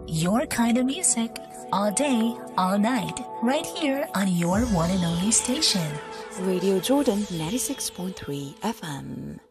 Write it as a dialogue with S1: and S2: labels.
S1: your kind of music, all day, all night, right here on your one and only station.
S2: Radio Jordan 96.3 FM.